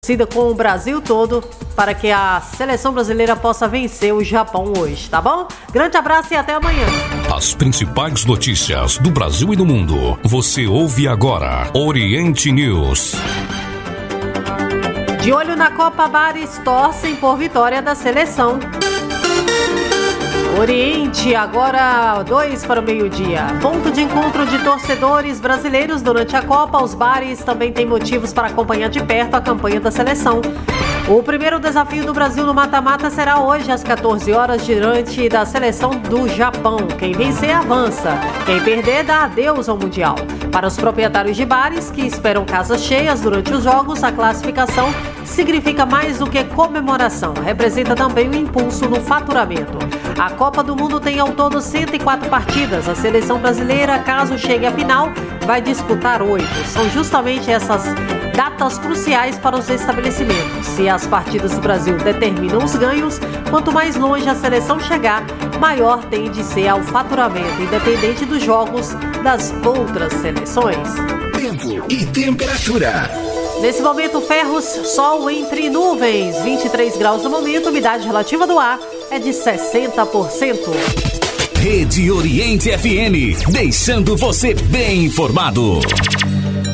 Com o Brasil todo para que a seleção brasileira possa vencer o Japão hoje, tá bom? Grande abraço e até amanhã. As principais notícias do Brasil e do mundo você ouve agora. Oriente News. De olho na Copa, bares torcem por vitória da seleção. Oriente, agora 2 para o meio-dia. Ponto de encontro de torcedores brasileiros durante a Copa. Os bares também têm motivos para acompanhar de perto a campanha da seleção. O primeiro desafio do Brasil no mata-mata será hoje às 14 horas diante da seleção do Japão. Quem vencer avança, quem perder dá adeus ao Mundial. Para os proprietários de bares que esperam casas cheias durante os jogos, a classificação significa mais do que comemoração, representa também um impulso no faturamento. A Copa do Mundo tem ao todo 104 partidas. A seleção brasileira, caso chegue à final, vai disputar 8. São justamente essas datas cruciais para os estabelecimentos. Se as partidas do Brasil determinam os ganhos, quanto mais longe a seleção chegar, maior tende a ser o faturamento, independente dos jogos das outras seleções. Tempo e temperatura. Nesse momento, Ferros, sol entre nuvens, 23 graus no momento, umidade relativa do ar é de 60%. Rede Oriente FM, deixando você bem informado.